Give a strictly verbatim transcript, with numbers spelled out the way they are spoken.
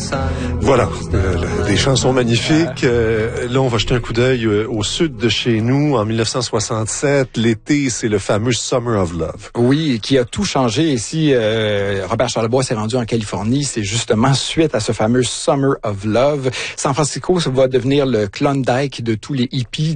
Voilà, euh, des chansons magnifiques. Euh, là, on va jeter un coup d'œil euh, au sud de chez nous. En dix-neuf cent soixante-sept, l'été, c'est le fameux Summer of Love. Oui, et qui a tout changé. Ici, euh, Robert Charlebois s'est rendu en Californie. C'est justement suite à ce fameux Summer of Love. San Francisco va devenir le Klondike de tous les hippies